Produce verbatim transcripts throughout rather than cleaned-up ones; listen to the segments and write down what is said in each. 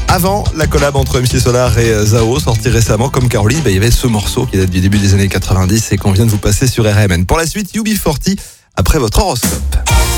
Avant la collab entre M C Solar et Zao, sortie récemment comme Caroline, bah, il y avait ce morceau qui date du début des années quatre-vingt-dix et qu'on vient de vous passer sur R M N. Pour la suite, U B quarante après votre horoscope.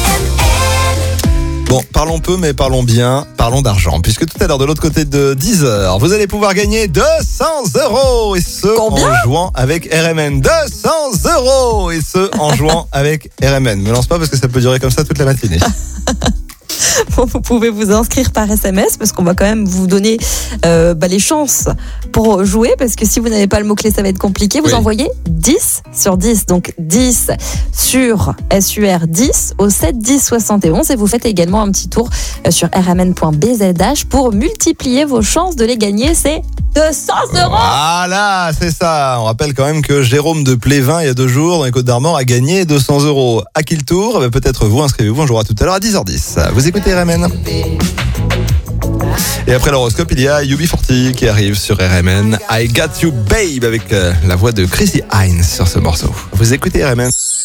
Bon, parlons peu, mais parlons bien, parlons d'argent. Puisque tout à l'heure, de l'autre côté de dix heures, vous allez pouvoir gagner deux cents euros. Et ce, Combien en jouant avec R M N. deux cents euros. Et ce, en jouant avec R M N. Me lance pas parce que ça peut durer comme ça toute la matinée. Bon, vous pouvez vous inscrire par S M S parce qu'on va quand même vous donner euh, bah, les chances pour jouer, parce que si vous n'avez pas le mot-clé, ça va être compliqué. Vous Oui. envoyez dix sur dix, donc dix sur S U R dix au sept dix soixante et onze, et vous faites également un petit tour sur r m n point b z h pour multiplier vos chances de les gagner. C'est deux cents euros. Voilà, c'est ça. On rappelle quand même que Jérôme de Plévin, il y a deux jours, dans les Côtes d'Armor, a gagné deux cents euros. À qui le tour ? Bah, peut-être vous, inscrivez-vous, on jouera tout à l'heure à dix heures dix. Vous écoutez R M N. Et après l'horoscope, il y a U B quarante qui arrive sur R M N. I Got You Babe, avec euh, la voix de Chrissy Hines sur ce morceau. Vous écoutez R M N.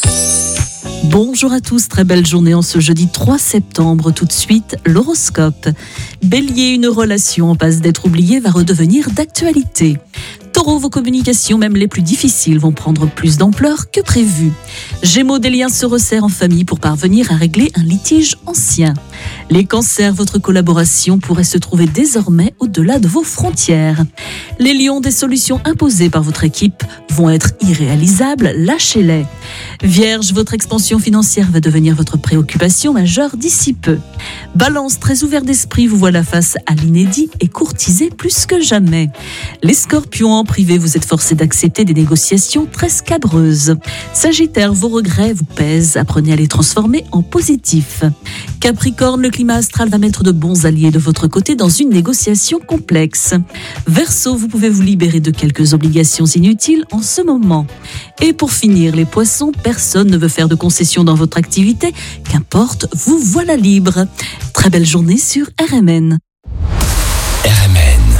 Bonjour à tous, très belle journée en ce jeudi trois septembre. Tout de suite, l'horoscope. Bélier, une relation en passe d'être oubliée va redevenir d'actualité. Taureau, vos communications, même les plus difficiles, vont prendre plus d'ampleur que prévu. Gémeaux, des liens se resserrent en famille pour parvenir à régler un litige ancien. Les cancers, votre collaboration pourrait se trouver désormais au-delà de vos frontières. Les lions, des solutions imposées par votre équipe vont être irréalisables, lâchez-les. Vierge, votre expansion financière va devenir votre préoccupation majeure d'ici peu. Balance, très ouvert d'esprit, vous voilà face à l'inédit et courtisé plus que jamais. Les scorpions, en privé, vous êtes forcés d'accepter des négociations très scabreuses. Sagittaire, vos regrets vous pèsent, apprenez à les transformer en positifs. Capricorne, le climat astral va mettre de bons alliés de votre côté dans une négociation complexe. Verseau, vous pouvez vous libérer de quelques obligations inutiles en ce moment. Et pour finir, les poissons, personne ne veut faire de concessions dans votre activité, qu'importe, vous voilà libre. Très belle journée sur R M N. R M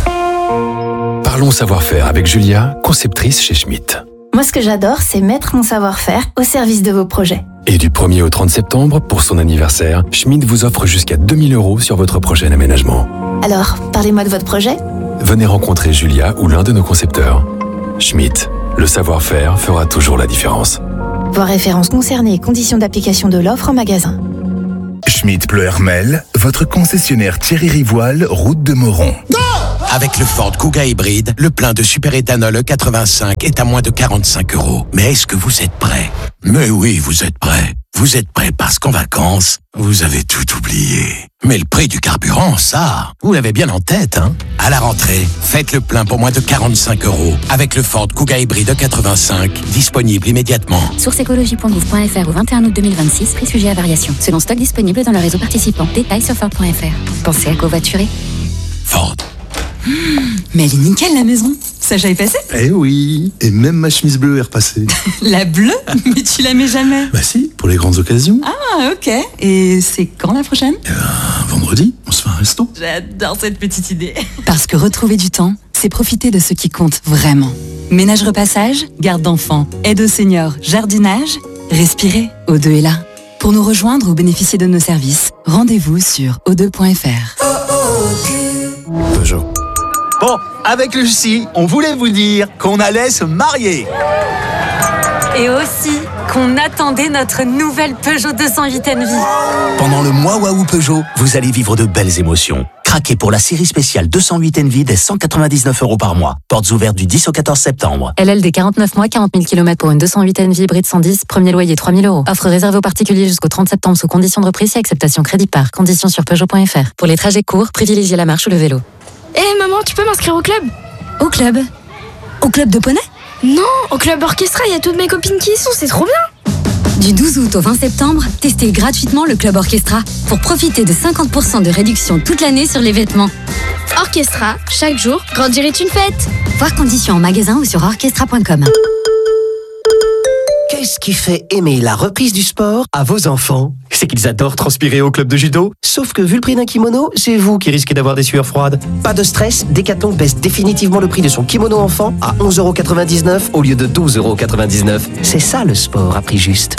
N. Parlons savoir-faire avec Julia, conceptrice chez Schmitt. Moi, ce que j'adore, c'est mettre mon savoir-faire au service de vos projets. Et du premier au trente septembre, pour son anniversaire, Schmitt vous offre jusqu'à deux mille euros sur votre prochain aménagement. Alors, parlez-moi de votre projet. Venez rencontrer Julia ou l'un de nos concepteurs. Schmitt, le savoir-faire fera toujours la différence. Voir références concernées et conditions d'application de l'offre en magasin. Schmitt Pleu-Hermel, votre concessionnaire Thierry Rivoal, route de Moron. Avec le Ford Kuga hybride, le plein de superéthanol E quatre-vingt-cinq est à moins de quarante-cinq euros. Mais est-ce que vous êtes prêts ? Mais oui, vous êtes prêts. Vous êtes prêts parce qu'en vacances, vous avez tout oublié. Mais le prix du carburant, ça, vous l'avez bien en tête, hein ? À la rentrée, faites le plein pour moins de quarante-cinq euros avec le Ford Kuga hybride E quatre-vingt-cinq, disponible immédiatement. Source écologie point gouv point f r au vingt et un août deux mille vingt-six, prix sujet à variation. Selon stock disponible dans le réseau participant. Détails sur Ford point f r. Pensez à covoiturer. Ford. Mmh, mais elle est nickel la maison. Ça, j'avais passé. Eh oui, et même ma chemise bleue est repassée. La bleue ? Mais tu la mets jamais. Bah si, pour les grandes occasions. Ah, ok. Et c'est quand la prochaine ? Eh ben, vendredi, on se fait un resto. J'adore cette petite idée. Parce que retrouver du temps, c'est profiter de ce qui compte vraiment. Ménage repassage, garde d'enfants, aide aux seniors, jardinage, respirez, O deux est là. Pour nous rejoindre ou bénéficier de nos services, rendez-vous sur o deux point f r. Peugeot. Bon, avec Lucie, on voulait vous dire qu'on allait se marier. Et aussi qu'on attendait notre nouvelle Peugeot deux cent huit N V. Pendant le mois Waouh Peugeot, vous allez vivre de belles émotions. Craquez pour la série spéciale deux cent huit N V dès cent quatre-vingt-dix-neuf euros par mois. Portes ouvertes du dix au quatorze septembre. L L D quarante-neuf mois, quarante mille kilomètres pour une deux cent huit N V hybride cent dix, premier loyer trois mille euros. Offre réservée aux particuliers jusqu'au trente septembre sous conditions de reprise et acceptation crédit par. Conditions sur Peugeot point f r. Pour les trajets courts, privilégiez la marche ou le vélo. Hé hey, maman, tu peux m'inscrire au club ? Au club ? Au club de poney ? Non, au club orchestra, il y a toutes mes copines qui y sont, c'est trop bien. Du douze août au vingt septembre, testez gratuitement le club orchestra pour profiter de cinquante pour cent de réduction toute l'année sur les vêtements. Orchestra, chaque jour, grandir est une fête. Voir conditions en magasin ou sur orchestra point com. Qu'est-ce qui fait aimer la reprise du sport à vos enfants ? C'est qu'ils adorent transpirer au club de judo. Sauf que vu le prix d'un kimono, c'est vous qui risquez d'avoir des sueurs froides. Pas de stress, Decathlon baisse définitivement le prix de son kimono enfant à onze euros quatre-vingt-dix-neuf au lieu de douze euros quatre-vingt-dix-neuf. C'est ça le sport à prix juste.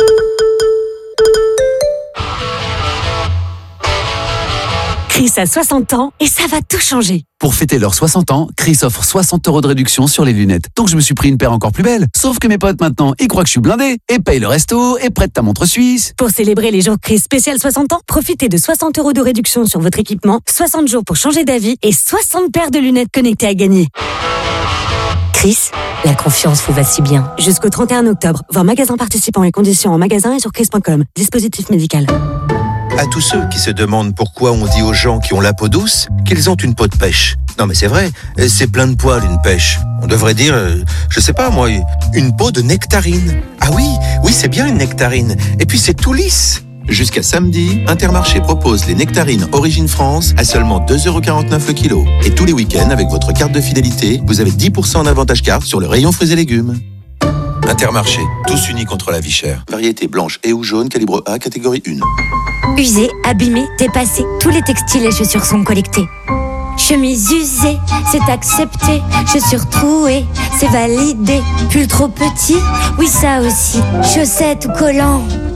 Chris a soixante ans et ça va tout changer. Pour fêter leurs soixante ans, Chris offre soixante euros de réduction sur les lunettes. Donc je me suis pris une paire encore plus belle. Sauf que mes potes maintenant, ils croient que je suis blindé et payent le resto et prêtent ta montre suisse. Pour célébrer les jours Chris spécial soixante ans, profitez de soixante euros de réduction sur votre équipement, soixante jours pour changer d'avis et soixante paires de lunettes connectées à gagner. Chris, la confiance vous va si bien. Jusqu'au trente et un octobre, voir magasin participant et conditions en magasin et sur chris point com. Dispositif médical. À tous ceux qui se demandent pourquoi on dit aux gens qui ont la peau douce qu'ils ont une peau de pêche. Non mais c'est vrai, c'est plein de poils une pêche. On devrait dire, euh, je sais pas moi, une peau de nectarine. Ah oui, oui c'est bien une nectarine. Et puis c'est tout lisse. Jusqu'à samedi, Intermarché propose les nectarines Origine France à seulement deux euros quarante-neuf le kilo. Et tous les week-ends, avec votre carte de fidélité, vous avez dix pour cent d'avantage carte sur le rayon fruits et légumes. Intermarché, tous unis contre la vie chère. Variété blanche et ou jaune, calibre A, catégorie un. Usés, abîmés, dépassés, tous les textiles et chaussures sont collectés. Chemise usée, c'est accepté. Chaussures trouées, c'est validé. Pull trop petit, oui ça aussi. Chaussettes ou collants,